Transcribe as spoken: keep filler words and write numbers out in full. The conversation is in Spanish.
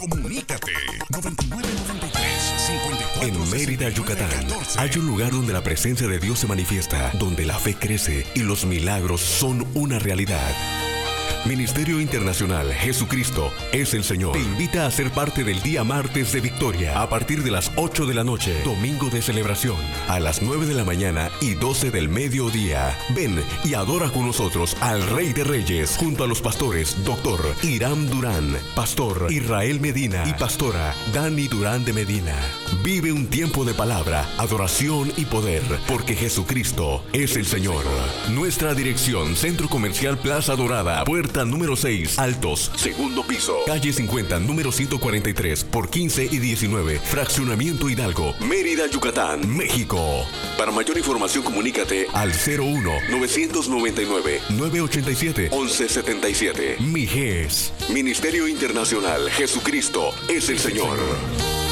Comunícate noventa y nueve noventa y tres cincuenta y cuatro. En Mérida, Yucatán, hay un lugar donde la presencia de Dios se manifiesta, donde la fe crece y los milagros son una realidad. Ministerio Internacional Jesucristo es el Señor. Te invita a ser parte del día martes de victoria a partir de las ocho de la noche, domingo de celebración, a las nueve de la mañana y doce del mediodía. Ven y adora con nosotros al Rey de Reyes junto a los pastores Doctor Hiram Durán, Pastor Israel Medina y Pastora Dani Durán de Medina. Vive un tiempo de palabra, adoración y poder, porque Jesucristo es el Señor. Nuestra dirección: Centro Comercial Plaza Dorada, puerta número seis, Altos, segundo piso, calle cincuenta, número ciento cuarenta y tres, por quince y diecinueve, Fraccionamiento Hidalgo, Mérida, Yucatán, México. Para mayor información, comunícate al cero uno novecientos noventa y nueve, novecientos ochenta y siete, once setenta y siete. Mijes, Ministerio Internacional Jesucristo es el Señor.